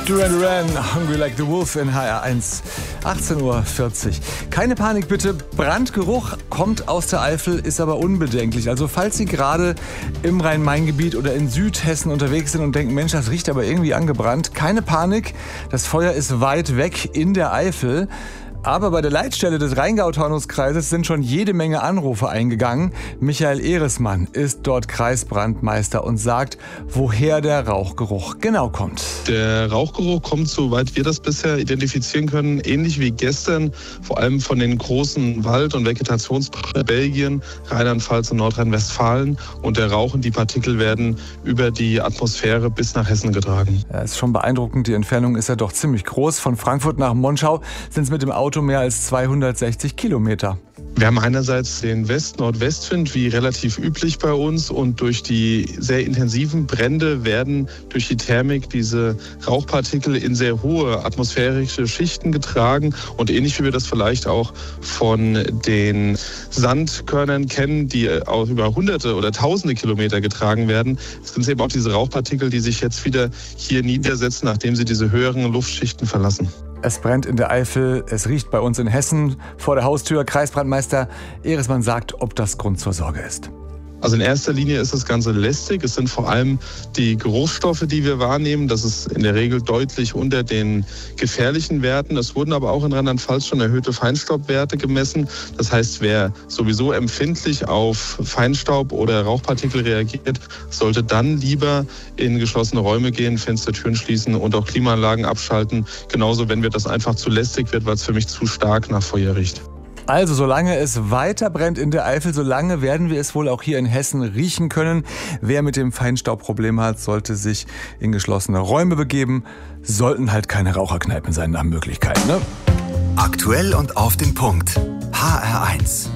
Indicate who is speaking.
Speaker 1: Duran Duran, Hungry Like the Wolf in HR1, 18:40 Uhr. Keine Panik bitte, Brandgeruch kommt aus der Eifel, ist aber unbedenklich. Also falls Sie gerade im Rhein-Main-Gebiet oder in Südhessen unterwegs sind und denken, Mensch, das riecht aber irgendwie angebrannt, keine Panik, das Feuer ist weit weg in der Eifel. Aber bei der Leitstelle des Rheingau-Taunus-Kreises sind schon jede Menge Anrufe eingegangen. Michael Ehresmann ist dort Kreisbrandmeister und sagt, woher der Rauchgeruch genau kommt.
Speaker 2: Der Rauchgeruch kommt, soweit wir das bisher identifizieren können, ähnlich wie gestern, vor allem von den großen Wald- und Vegetationsbränden Belgien, Rheinland-Pfalz und Nordrhein-Westfalen. Und der Rauch und die Partikel werden über die Atmosphäre bis nach Hessen getragen.
Speaker 1: Ja, ist schon beeindruckend. Die Entfernung ist ja doch ziemlich groß. Von Frankfurt nach Monschau sind es mit dem Auto mehr als 260 Kilometer.
Speaker 2: Wir haben einerseits den West-Nordwestwind, wie relativ üblich bei uns, und durch die sehr intensiven Brände werden durch die Thermik diese Rauchpartikel in sehr hohe atmosphärische Schichten getragen. Und ähnlich wie wir das vielleicht auch von den Sandkörnern kennen, die auch über Hunderte oder Tausende Kilometer getragen werden, sind es eben auch diese Rauchpartikel, die sich jetzt wieder hier niedersetzen, nachdem sie diese höheren Luftschichten verlassen.
Speaker 1: Es brennt in der Eifel, es riecht bei uns in Hessen vor der Haustür. Kreisbrandmeister Ehresmann sagt, ob das Grund zur Sorge ist.
Speaker 2: Also in erster Linie ist das Ganze lästig. Es sind vor allem die Geruchsstoffe, die wir wahrnehmen. Das ist in der Regel deutlich unter den gefährlichen Werten. Es wurden aber auch in Rheinland-Pfalz schon erhöhte Feinstaubwerte gemessen. Das heißt, wer sowieso empfindlich auf Feinstaub oder Rauchpartikel reagiert, sollte dann lieber in geschlossene Räume gehen, Fenster, Türen schließen und auch Klimaanlagen abschalten. Genauso, wenn mir das einfach zu lästig wird, weil es für mich zu stark nach Feuer riecht.
Speaker 1: Also solange es weiter brennt in der Eifel, solange werden wir es wohl auch hier in Hessen riechen können. Wer mit dem Feinstaubproblem hat, sollte sich in geschlossene Räume begeben. Sollten halt keine Raucherkneipen sein nach Möglichkeit, ne?
Speaker 3: Aktuell und auf den Punkt. HR1.